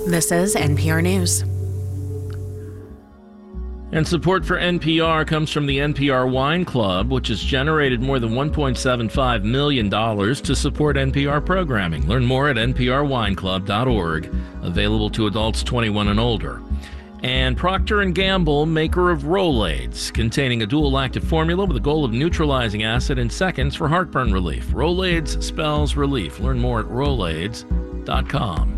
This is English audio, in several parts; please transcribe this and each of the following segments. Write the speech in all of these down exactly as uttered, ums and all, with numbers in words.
This is N P R News. And support for N P R comes from the N P R Wine Club, which has generated more than one point seven five million dollars to support N P R programming. Learn more at n p r wine club dot org. Available to adults twenty-one and older. And Procter and Gamble, maker of Rolaids, containing a dual-active formula with the goal of neutralizing acid in seconds for heartburn relief. Rolaids spells relief. Learn more at rolaids dot com.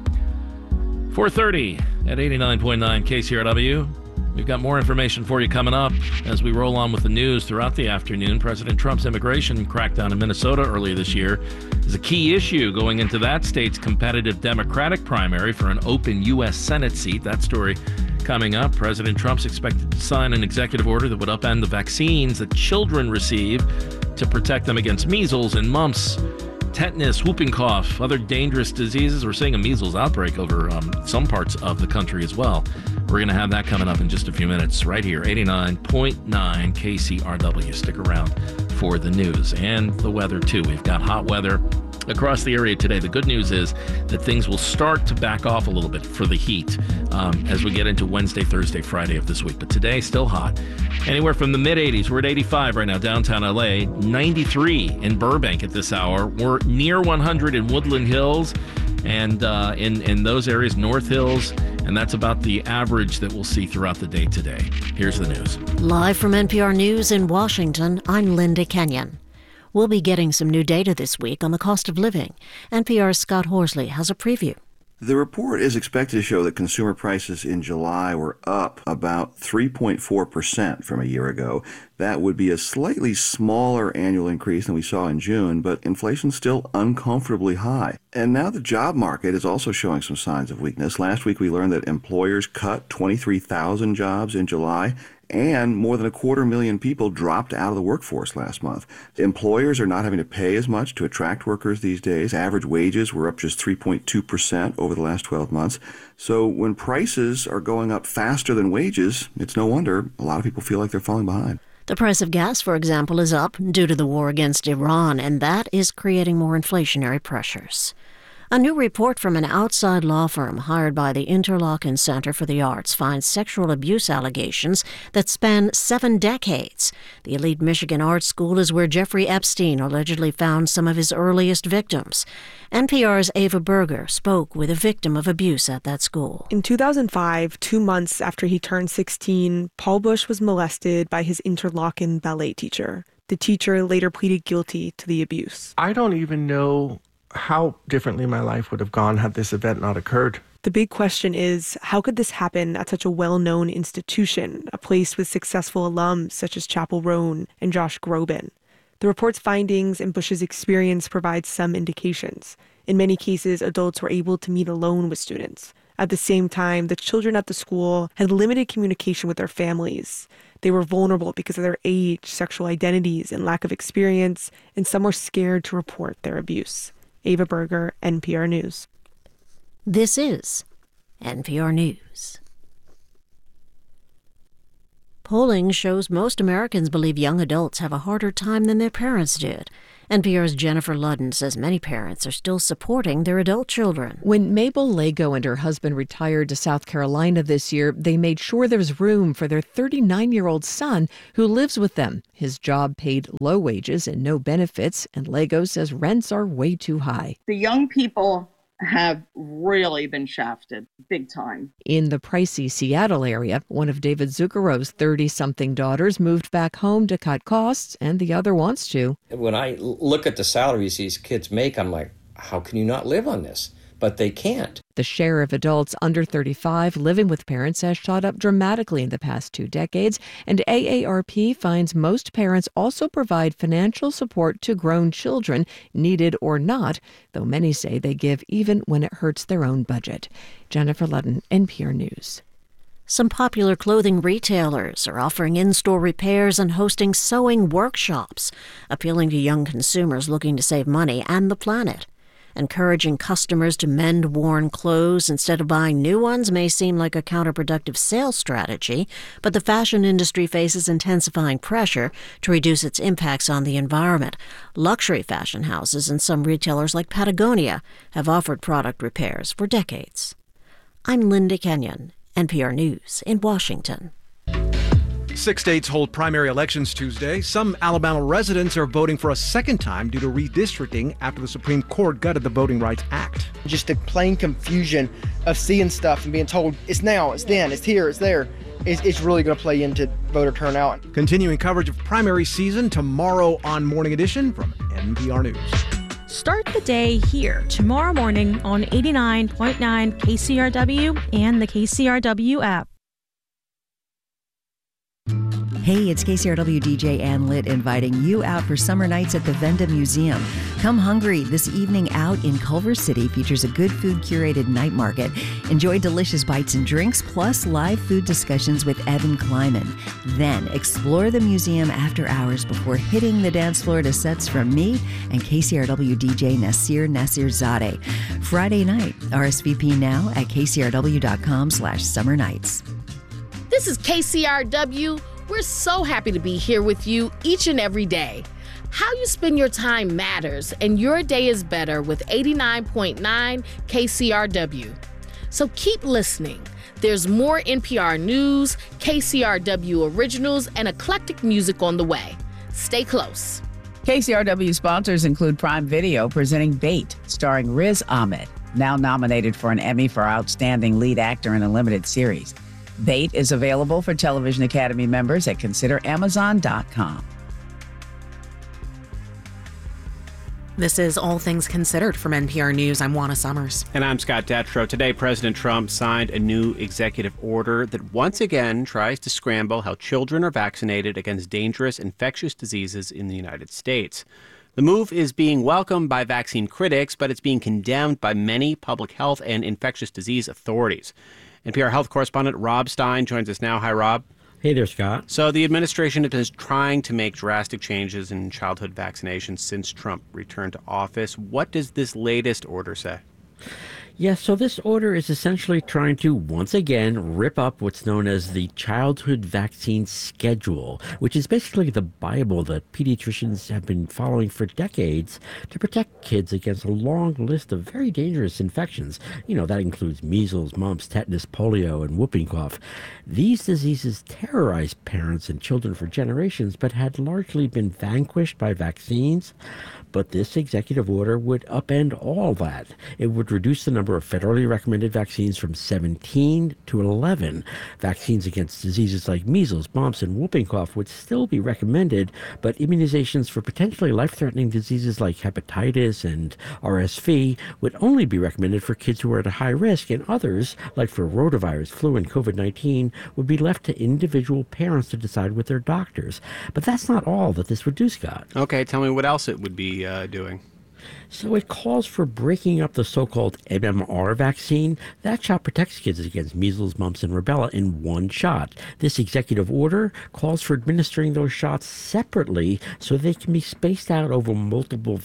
four thirty at eighty-nine point nine K C R W. We've got more information for you coming up as we roll on with the news throughout the afternoon. President Trump's immigration crackdown in Minnesota earlier this year is a key issue going into that state's competitive Democratic primary for an open U S Senate seat. That story coming up. President Trump's expected to sign an executive order that would upend the vaccines that children receive to protect them against measles and mumps, tetanus, whooping cough, other dangerous diseases. We're seeing a measles outbreak over um, some parts of the country as well. We're going to have that coming up in just a few minutes right here, eighty-nine point nine K C R W. Stick around for the news and the weather, too. We've got hot weather across the area today. The good news is that things will start to back off a little bit for the heat um, as we get into Wednesday, Thursday, Friday of this week. But today, still hot. Anywhere from the mid eighties. We're at eighty-five right now, downtown L A. ninety-three in Burbank at this hour. We're near one hundred in Woodland Hills and uh, in, in those areas, North Hills. And that's about the average that we'll see throughout the day today. Here's the news. Live from N P R News in Washington, I'm Linda Kenyon. We'll be getting some new data this week on the cost of living. N P R's Scott Horsley has a preview. The report is expected to show that consumer prices in July were up about three point four percent from a year ago. That would be a slightly smaller annual increase than we saw in June, but inflation's still uncomfortably high. And now the job market is also showing some signs of weakness. Last week we learned that employers cut twenty-three thousand jobs in July, and more than a quarter million people dropped out of the workforce last month. Employers are not having to pay as much to attract workers these days. Average wages were up just three point two percent over the last twelve months. So when prices are going up faster than wages, it's no wonder a lot of people feel like they're falling behind. The price of gas, for example, is up due to the war against Iran, and that is creating more inflationary pressures. A new report from an outside law firm hired by the Interlochen Center for the Arts finds sexual abuse allegations that span seven decades. The elite Michigan Art School is where Jeffrey Epstein allegedly found some of his earliest victims. N P R's Ava Berger spoke with a victim of abuse at that school. In two thousand five, two months after he turned sixteen, Paul Bush was molested by his Interlochen ballet teacher. The teacher later pleaded guilty to the abuse. I don't even know how differently my life would have gone had this event not occurred. The big question is, how could this happen at such a well-known institution, a place with successful alums such as Chappell Roan and Josh Groban? The report's findings and Bush's experience provide some indications. In many cases, adults were able to meet alone with students. At the same time, the children at the school had limited communication with their families. They were vulnerable because of their age, sexual identities, and lack of experience, and some were scared to report their abuse. Ava Berger, N P R News. This is N P R News. Polling shows most Americans believe young adults have a harder time than their parents did. N P R's Jennifer Ludden says many parents are still supporting their adult children. When Mabel Lago and her husband retired to South Carolina this year, they made sure there was room for their thirty-nine-year-old son who lives with them. His job paid low wages and no benefits, and Lago says rents are way too high. The young people have really been shafted big time. In the pricey Seattle area, one of David Zuccaro's thirty-something daughters moved back home to cut costs, and the other wants to. When I look at the salaries these kids make, I'm like, how can you not live on this? But they can't. The share of adults under thirty-five living with parents has shot up dramatically in the past two decades, and A A R P finds most parents also provide financial support to grown children, needed or not, though many say they give even when it hurts their own budget. Jennifer Ludden, N P R News. Some popular clothing retailers are offering in-store repairs and hosting sewing workshops, appealing to young consumers looking to save money and the planet. Encouraging customers to mend worn clothes instead of buying new ones may seem like a counterproductive sales strategy, but the fashion industry faces intensifying pressure to reduce its impacts on the environment. Luxury fashion houses and some retailers like Patagonia have offered product repairs for decades. I'm Linda Kenyon, N P R News in Washington. Six states hold primary elections Tuesday. Some Alabama residents are voting for a second time due to redistricting after the Supreme Court gutted the Voting Rights Act. Just the plain confusion of seeing stuff and being told it's now, it's then, it's here, it's there. It's, it's really going to play into voter turnout. Continuing coverage of primary season tomorrow on Morning Edition from N P R News. Start the day here tomorrow morning on eighty-nine point nine K C R W and the K C R W app. Hey, it's K C R W D J Ann Litt inviting you out for summer nights at the Venda Museum. Come hungry. This evening out in Culver City features a good food curated night market. Enjoy delicious bites and drinks, plus live food discussions with Evan Kleiman. Then explore the museum after hours before hitting the dance floor to sets from me and K C R W D J Nasir Nasirzadeh. Friday night, R S V P now at kcrw.com slash summer nights. This is K C R W. We're so happy to be here with you each and every day. How you spend your time matters, and your day is better with eighty-nine point nine K C R W. So keep listening. There's more N P R News, K C R W originals, and eclectic music on the way. Stay close. K C R W sponsors include Prime Video presenting Bait, starring Riz Ahmed, now nominated for an Emmy for Outstanding Lead Actor in a Limited Series. Bait is available for Television Academy members at consider amazon dot com. This is All Things Considered from N P R News. I'm Juana Summers. And I'm Scott Detrow. Today, President Trump signed a new executive order that once again tries to scramble how children are vaccinated against dangerous infectious diseases in the United States. The move is being welcomed by vaccine critics, but it's being condemned by many public health and infectious disease authorities. N P R health correspondent Rob Stein joins us now. Hi, Rob. Hey there, Scott. So the administration has been trying to make drastic changes in childhood vaccinations since Trump returned to office. What does this latest order say? Yes, so this order is essentially trying to once again rip up what's known as the childhood vaccine schedule, which is basically the Bible that pediatricians have been following for decades to protect kids against a long list of very dangerous infections. You know, that includes measles, mumps, tetanus, polio, and whooping cough. These diseases terrorized parents and children for generations, but had largely been vanquished by vaccines. But this executive order would upend all that. It would reduce the number of federally recommended vaccines from seventeen to eleven. Vaccines against diseases like measles, mumps, and whooping cough would still be recommended, but immunizations for potentially life-threatening diseases like hepatitis and R S V would only be recommended for kids who are at a high risk, and others, like for rotavirus, flu, and COVID nineteen, would be left to individual parents to decide with their doctors. But that's not all that this would do, Scott. Okay, tell me what else it would be uh, doing. So it calls for breaking up the so-called M M R vaccine. That shot protects kids against measles, mumps, and rubella in one shot. This executive order calls for administering those shots separately so they can be spaced out over multiple